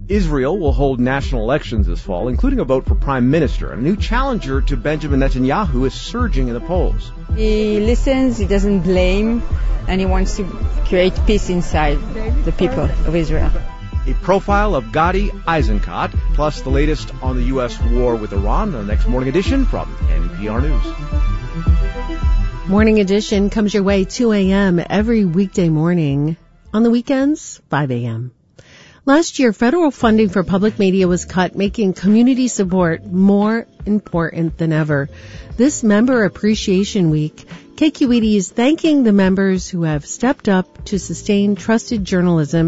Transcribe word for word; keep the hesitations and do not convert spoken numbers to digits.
Israel will hold national elections this fall, including a vote for prime minister. A new challenger to Benjamin Netanyahu is surging in the polls. He listens, he doesn't blame, and he wants to create peace inside the people of Israel. A profile of Gadi Eisenkot, plus the latest on the U S war with Iran, the next morning edition from N P R News. Morning edition comes your way two a.m. every weekday morning. On the weekends, five a.m. Last year, federal funding for public media was cut, making community support more important than ever. This Member Appreciation Week, K Q E D is thanking the members who have stepped up to sustain trusted journalism